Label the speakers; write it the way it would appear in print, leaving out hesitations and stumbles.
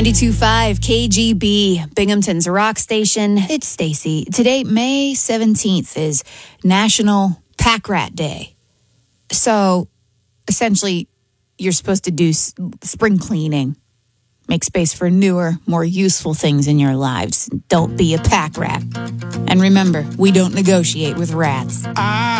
Speaker 1: 92.5 KGB, Binghamton's rock station. It's Stacy. Today, May 17th, is National Pack Rat Day. So, essentially, you're supposed to do spring cleaning. Make space for newer, more useful things in your lives. Don't be a pack rat. And remember, we don't negotiate with rats.
Speaker 2: I